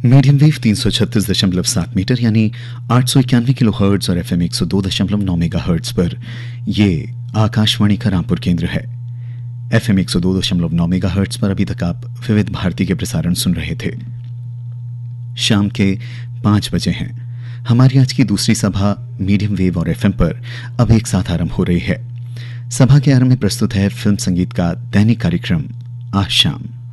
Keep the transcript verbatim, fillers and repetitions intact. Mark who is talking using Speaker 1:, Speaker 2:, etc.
Speaker 1: Medium wave तीन सौ छत्तीस दशमलव सात मीटर यानी आठ सौ इक्यानवे किलो हर्ट्ज और एफएम एक सौ दो दशमलव नौ मेगा हर्ट्ज पर ये आकाशवाणी का रामपुर केंद्र है। एफएम एक सौ दो दशमलव नौ मेगा हर्ट्ज पर अभी तक आप विविध भारती के प्रसारण सुन रहे थे। शाम के पांच बजे हैं। हमारी आज की दूसरी सभा मीडियम वेव और एफएम पर अब एक साथ आरंभ हो रही है। सभा के आरंभ में प्रस्तुत है फिल्म संगीत का दैनिक कार्यक्रम आज शाम।